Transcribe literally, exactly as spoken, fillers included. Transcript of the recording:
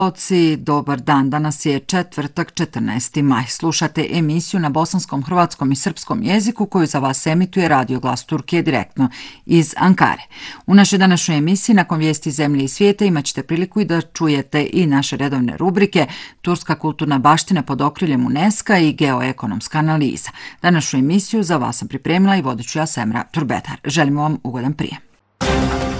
Oci, dobar dan. Danas je četvrtak, četrnaesti maj. Slušate emisiju na bosanskom, hrvatskom i srpskom jeziku koju za vas emituje Radio Glas Turkije direktno iz Ankare. U našoj današnjoj emisiji nakon vijesti zemlje i svijeta imat ćete priliku i da čujete i naše redovne rubrike Turska kulturna baština pod okriljem UNESCO i geoekonomska analiza. Današnju emisiju za vas sam pripremila i vodit ću ja Semra Turbetar. Želimo vam ugodan prijem.